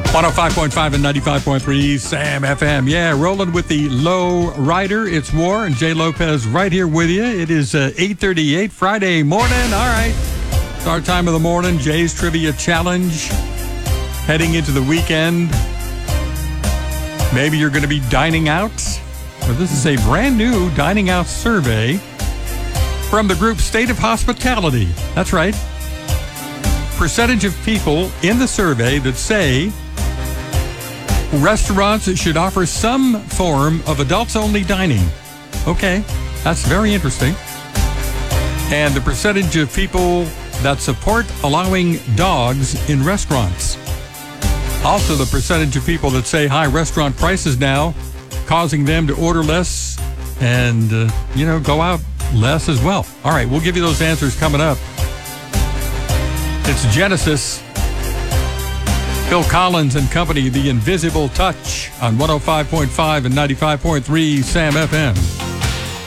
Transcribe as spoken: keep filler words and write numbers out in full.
one oh five point five and ninety-five point three Sam F M. Yeah, rolling with the Low Rider. It's War and Jay Lopez right here with you. It is uh, eight thirty-eight Friday morning. All right. It's our time of the morning. Jay's Trivia Challenge. Heading into the weekend. Maybe you're going to be dining out. Well, this is a brand new dining out survey from the group State of Hospitality. That's right. Percentage of people in the survey that say restaurants should offer some form of adults-only dining. Okay, that's very interesting. And the percentage of people that support allowing dogs in restaurants. Also, the percentage of people that say high restaurant prices now, causing them to order less and, uh, you know, go out less as well. All right, we'll give you those answers coming up. It's Genesis. Phil Collins and company, The Invisible Touch on one oh five point five and ninety-five point three Sam F M.